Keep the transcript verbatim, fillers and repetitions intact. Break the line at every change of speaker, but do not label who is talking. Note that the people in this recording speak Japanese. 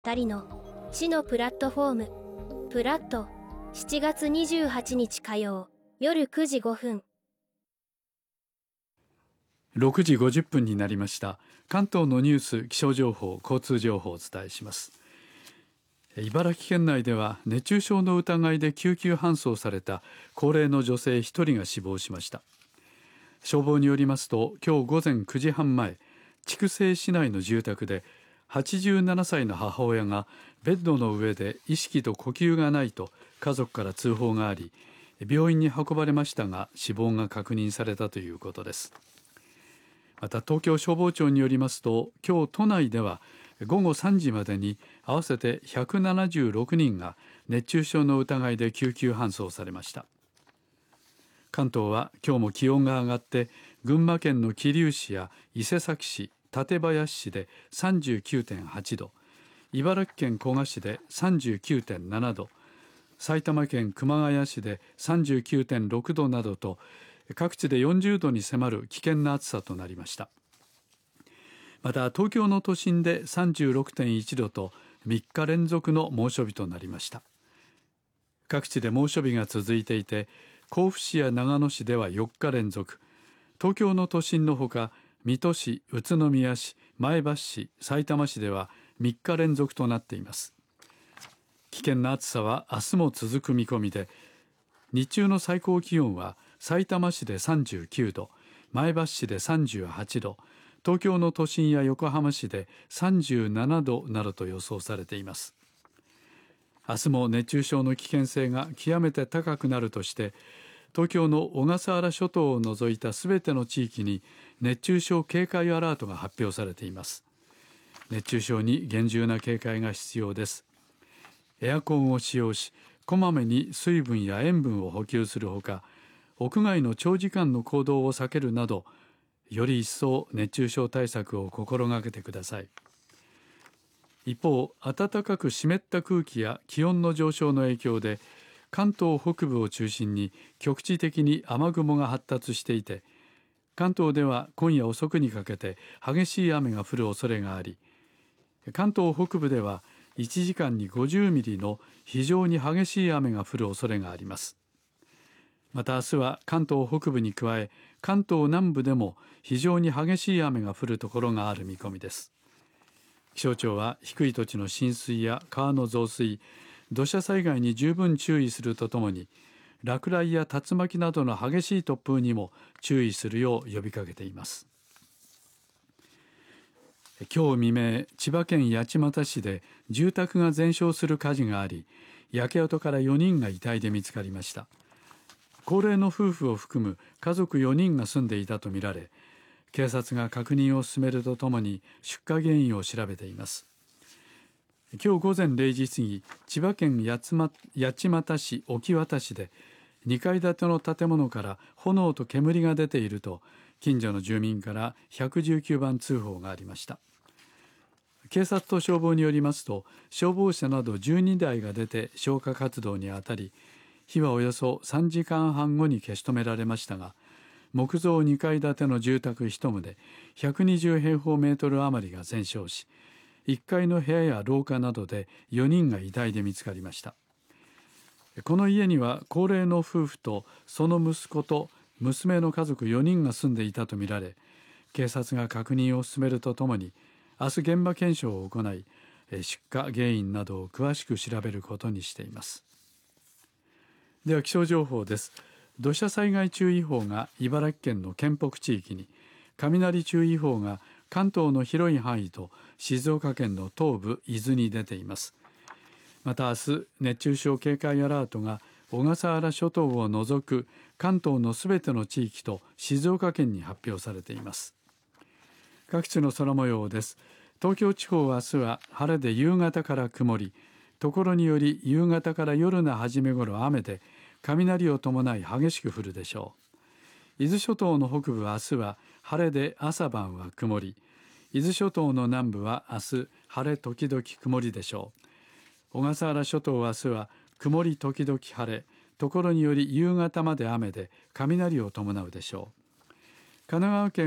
たりの地のプラットフォームプラットしちがつにじゅうはちにち火曜夜くじごふん。
ろくじごじゅっぷんになりました。関東のニュース、気象情報、交通情報をお伝えします。茨城県内では熱中症の疑いで救急搬送された高齢の女性ひとりが死亡しました。消防によりますと、今日午前くじはんまえ、筑西市内の住宅ではちじゅうななさいの母親がベッドの上で意識と呼吸がないと家族から通報があり、病院に運ばれましたが死亡が確認されたということです。また東京消防庁によりますと、今日都内ではごごさんじまでに合わせてひゃくななじゅうろくにんが熱中症の疑いで救急搬送されました。関東は今日も気温が上がって、群馬県の桐生市や伊勢崎市、館林市で さんじゅうきゅうてんはちど、茨城県古河市で さんじゅうきゅうてんななど、埼玉県熊谷市で さんじゅうきゅうてんろくどなどと、各地でよんじゅうどに迫る危険な暑さとなりました。また東京の都心で さんじゅうろくてんいちどとみっか連続の猛暑日となりました。各地で猛暑日が続いていて、甲府市や長野市ではよっか連続、東京の都心のほか水戸市、宇都宮市、前橋市、さいたま市ではみっか連続となっています。危険な暑さは明日も続く見込みで、日中の最高気温はさいたま市でさんじゅうきゅうど、前橋市でさんじゅうはちど、東京の都心や横浜市でさんじゅうななどなどと予想されています。明日も熱中症の危険性が極めて高くなるとして、東京の小笠原諸島を除いたすべての地域に熱中症警戒アラートが発表されています。熱中症に厳重な警戒が必要です。エアコンを使用し、こまめに水分や塩分を補給するほか、屋外の長時間の行動を避けるなど、より一層熱中症対策を心がけてください。一方、暖かく湿った空気や気温の上昇の影響で、関東北部を中心に局地的に雨雲が発達していて、関東では今夜遅くにかけて激しい雨が降る恐れがあり、関東北部ではいちじかんにごじゅうミリの非常に激しい雨が降る恐れがあります。また明日は関東北部に加え、関東南部でも非常に激しい雨が降るところがある見込みです。気象庁は低い土地の浸水や川の増水、土砂災害に十分注意するとともに、落雷や竜巻などの激しい突風にも注意するよう呼びかけています。今日未明、千葉県八街市で住宅が全焼する火事があり、焼け跡からよにんが遺体で見つかりました。高齢の夫婦を含む家族よにんが住んでいたとみられ、警察が確認を進めるとともに出火原因を調べています。今日午前れいじ過ぎ、千葉県八街市沖渡市でにかい建ての建物から炎と煙が出ていると近所の住民からひゃくじゅうきゅうばん通報がありました。警察と消防によりますと、消防車などじゅうにだいが出て消火活動にあたり、火はおよそさんじかんはん後に消し止められましたが、木造にかい建ての住宅いちとうひゃくにじゅうへいほうメートル余りが全焼し、いっかいの部屋や廊下などでよにんが遺体で見つかりました。この家には高齢の夫婦とその息子と娘の家族よにんが住んでいたとみられ、警察が確認を進めるとともに明日現場検証を行い、出火原因などを詳しく調べることにしています。では気象情報です。土砂災害注意報が茨城県の県北地域に、雷注意報が関東の広い範囲と静岡県の東部伊豆に出ています。また明日、熱中症警戒アラートが小笠原諸島を除く関東のすべての地域と静岡県に発表されています。各地の空模様です。東京地方は明日は晴れで夕方から曇り、ところにより夕方から夜の初め頃雨で、雷を伴い激しく降るでしょう。伊豆諸島の北部は明日は晴れで朝晩は曇り、伊豆諸島の南部は明日晴れ時々曇りでしょう。小笠原諸島は明日は曇り時々晴れ、ところにより夕方まで雨で雷を伴うでしょう。神奈川県